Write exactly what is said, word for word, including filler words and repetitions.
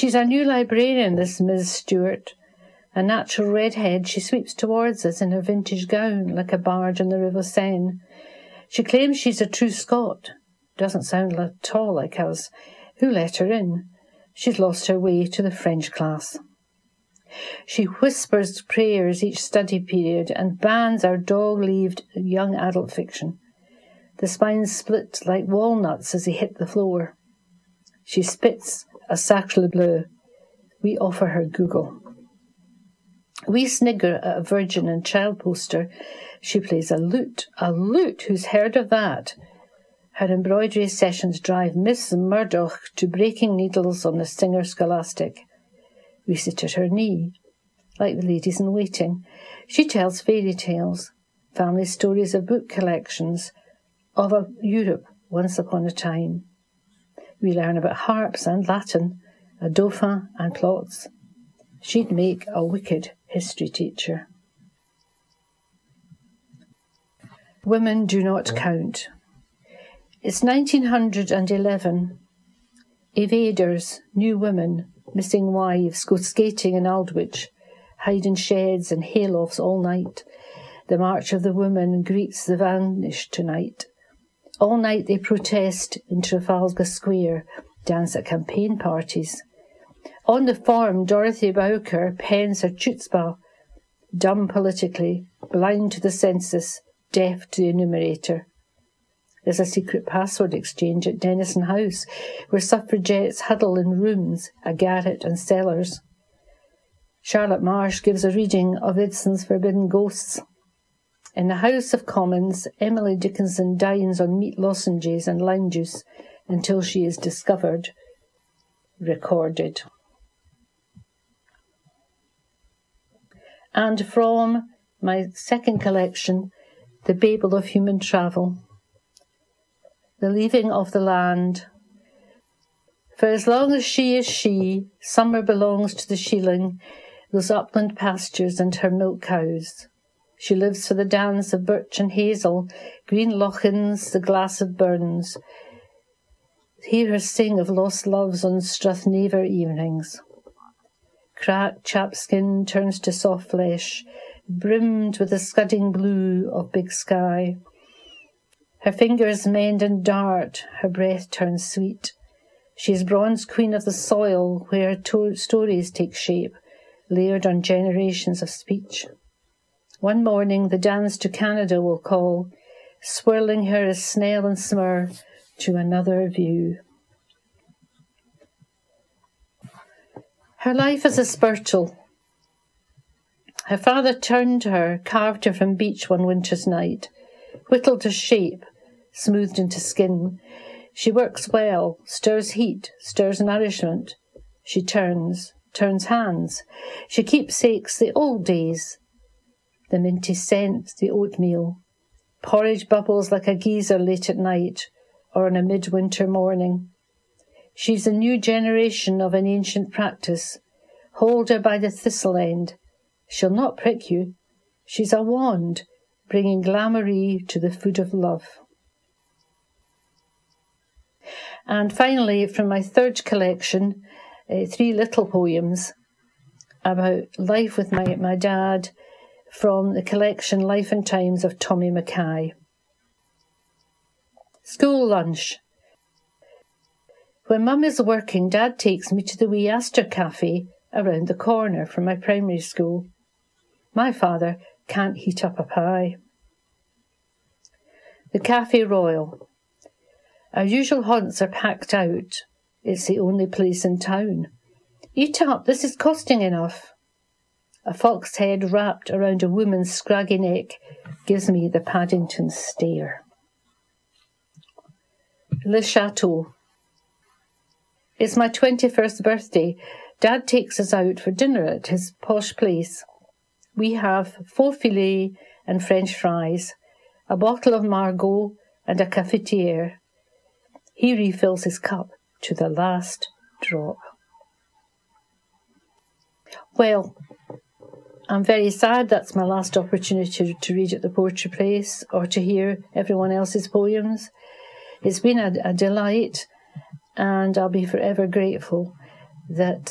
She's our new librarian, this Miss Stewart. A natural redhead, she sweeps towards us in her vintage gown like a barge on the River Seine. She claims she's a true Scot. Doesn't sound at all like us. Who let her in? She's lost her way to the French class. She whispers prayers each study period and bans our dog-leaved young adult fiction. The spines split like walnuts as they hit the floor. She spits a sacre bleu. We offer her Google. We snigger at a Virgin and Child poster. She plays a lute. A lute? Who's heard of that? Her embroidery sessions drive Miss Murdoch to breaking needles on the singer Scholastic. We sit at her knee, like the ladies in waiting. She tells fairy tales, family stories of book collections, of a Europe once upon a time. We learn about harps and Latin, a dauphin and plots. She'd make a wicked history teacher. Women do not count. It's nineteen eleven. Evaders, new women, missing wives go skating in Aldwych, hide in sheds and haylofts all night. The March of the Women greets the vanished tonight. All night they protest in Trafalgar Square, dance at campaign parties. On the forum, Dorothy Bowker pens her chutzpah, dumb politically, blind to the census, deaf to the enumerator. There's a secret password exchange at Denison House, where suffragettes huddle in rooms, a garret and cellars. Charlotte Marsh gives a reading of Ibsen's Forbidden Ghosts. In the House of Commons, Emily Dickinson dines on meat lozenges and lime juice until she is discovered, recorded. And from my second collection, The Babel of Human Travel. The leaving of the land. For as long as she is she, summer belongs to the shieling, those upland pastures and her milk cows. She lives for the dance of birch and hazel, green lochans, the glass of burns. Hear her sing of lost loves on Strathnaver evenings. Cracked chapskin turns to soft flesh, brimmed with the scudding blue of big sky. Her fingers mend and dart, her breath turns sweet. She is bronze queen of the soil where her to- stories take shape, layered on generations of speech. One morning the dance to Canada will call, swirling her as snail and smur to another view. Her life is a spiritual. Her father turned her, carved her from beech one winter's night, whittled her shape, smoothed into skin. She works well, stirs heat, stirs nourishment. She turns, turns hands. She keepsakes the old days, the minty scent, the oatmeal. Porridge bubbles like a geyser late at night or on a midwinter morning. She's a new generation of an ancient practice. Hold her by the thistle end. She'll not prick you. She's a wand, bringing glamourie to the food of love. And finally, from my third collection, uh, three little poems about life with my, my dad from the collection Life and Times of Tommy Mackay. School lunch. When Mum is working, Dad takes me to the wee Astor Cafe around the corner from my primary school. My father can't heat up a pie. The Café Royal. Our usual haunts are packed out. It's the only place in town. Eat up, this is costing enough. A fox head wrapped around a woman's scraggy neck gives me the Paddington stare. Le Chateau. It's my twenty-first birthday. Dad takes us out for dinner at his posh place. We have faux filet and French fries, a bottle of Margaux and a cafetiere. He refills his cup to the last drop. Well, I'm very sad that's my last opportunity to read at the Poetry Place or to hear everyone else's poems. It's been a, a delight, and I'll be forever grateful that